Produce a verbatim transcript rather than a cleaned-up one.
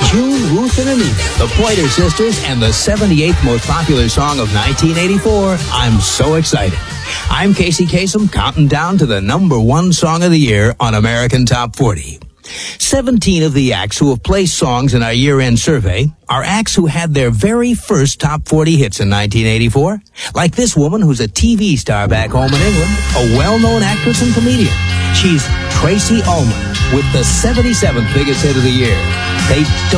June, Ruth, and Anita, the Pointer Sisters, and the seventy-eighth most popular song of nineteen eighty-four, I'm So Excited. I'm Casey Kasem, counting down to the number one song of the year on American Top forty. seventeen of the acts who have placed songs in our year-end survey are acts who had their very first top forty hits in nineteen eighty-four, like this woman who's a T V star back home in England, a well-known actress and comedian. She's Tracy Ullman with the seventy-seventh biggest hit of the year. They don't